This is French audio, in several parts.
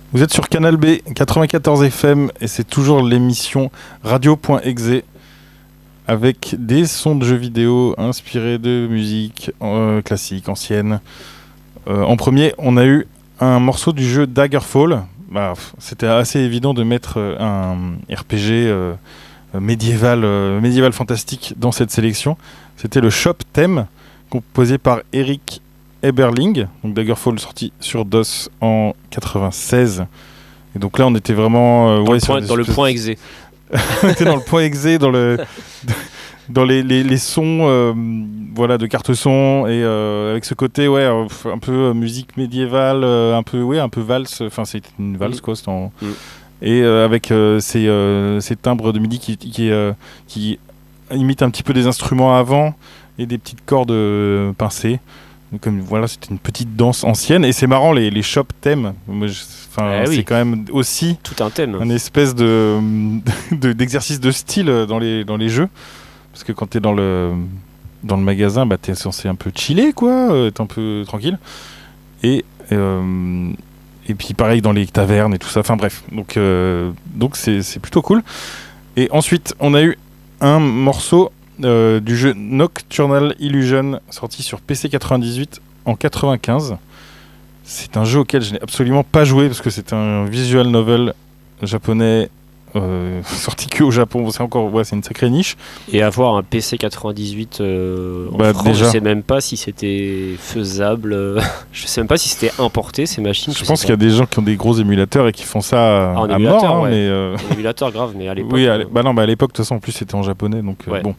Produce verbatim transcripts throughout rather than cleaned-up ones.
Vous êtes sur Canal B, quatre-vingt-quatorze F M, et c'est toujours l'émission radio.exe avec des sons de jeux vidéo inspirés de musique euh, classique, ancienne. Euh, en premier, on a eu un morceau du jeu Daggerfall. Bah, c'était assez évident de mettre un R P G euh, médiéval, euh, médiéval fantastique dans cette sélection. C'était le Shop Theme, composé par Eric Eberling, donc Daggerfall sorti sur DOS en quatre-vingt-seize. Et donc là, on était vraiment euh, dans, ouais, le, point, dans le point exe. on était dans le point exe, dans le dans les, les, les sons, euh, voilà, de cartes son et euh, avec ce côté, ouais, un peu euh, musique médiévale, euh, un peu, ouais, un peu valse. Enfin, c'est une valse, mmh. quoi. C'est en... mmh. Et euh, avec euh, ces, euh, ces timbres de midi qui qui, euh, qui imitent un petit peu des instruments avant et des petites cordes euh, pincées. Donc, comme, voilà, c'était une petite danse ancienne et c'est marrant les, les shop thèmes. Moi, je, eh c'est oui. quand même aussi tout un thème, un espèce de, de d'exercice de style dans les dans les jeux, parce que quand t'es dans le dans le magasin, bah t'es censé un peu chiller, quoi, être un peu tranquille. Et euh, et puis pareil dans les tavernes et tout ça. Enfin bref, donc euh, donc c'est c'est plutôt cool. Et ensuite on a eu un morceau Euh, du jeu Nocturnal Illusion, sorti sur P C quatre-vingt-dix-huit en quatre-vingt-quinze. C'est un jeu auquel je n'ai absolument pas joué parce que c'est un visual novel japonais euh, sorti que au Japon. C'est encore, ouais, c'est une sacrée niche. Et avoir un P C quatre-vingt-dix-huit euh, en bah, France, déjà. Je sais même pas si c'était faisable. Euh, je sais même pas si c'était importé ces machines. Je, je pense qu'il y a des gens qui ont des gros émulateurs et qui font ça ah, à mort. Hein, ouais. mais euh... Un émulateur grave, mais à l'époque. Oui, à euh... bah non, bah à l'époque de toute façon en plus c'était en japonais, donc euh, ouais. bon.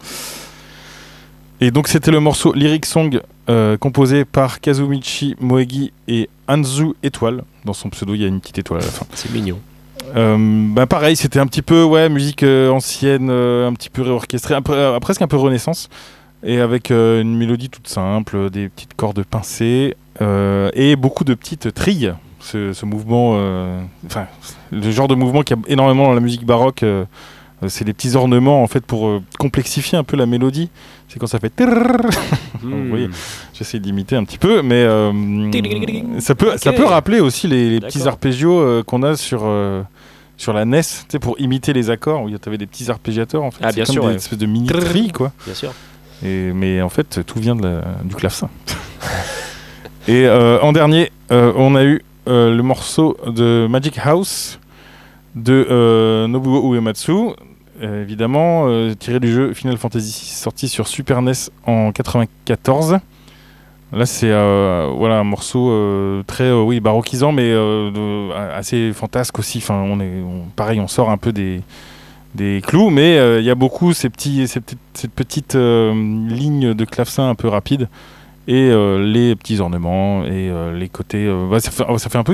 Et donc c'était le morceau Lyric Song euh, composé par Kazumichi Moegi et Anzu Étoile. Dans son pseudo, il y a une petite étoile à la fin. C'est mignon. Euh, bah pareil, c'était un petit peu ouais musique euh, ancienne, euh, un petit peu réorchestrée, un peu, euh, presque un peu Renaissance, et avec euh, une mélodie toute simple, des petites cordes pincées euh, et beaucoup de petites trilles. Ce, ce mouvement, enfin euh, le genre de mouvement qu'il y a énormément dans la musique baroque. Euh, c'est des petits ornements en fait pour euh, complexifier un peu la mélodie. C'est quand ça fait mmh. Oui, j'essaie d'imiter un petit peu, mais euh, ça peut okay. ça peut rappeler aussi les, les petits arpégios euh, qu'on a sur euh, sur la N E S, tu sais, pour imiter les accords où tu avais des petits arpégiateurs en fait. Ah, c'est bien comme sûr, des ouais. espèces de mini trilles quoi. Bien sûr. Et mais en fait tout vient de la, du clavecin. Et euh, en dernier, euh, on a eu euh, le morceau de Magic House de euh, Nobuo Uematsu. Euh, évidemment, euh, tiré du jeu Final Fantasy six, sorti sur Super N E S en quatre-vingt-quatorze. Là, c'est euh, voilà, un morceau euh, très euh, oui, baroquisant, mais euh, de, assez fantasque aussi. Enfin, on est, on, pareil, on sort un peu des, des clous, mais il euh, y a beaucoup ces petits, ces petites, cette petite euh, ligne de clavecin un peu rapide, et euh, les petits ornements, et euh, les côtés... Euh, bah, ça, fait, ça fait un peu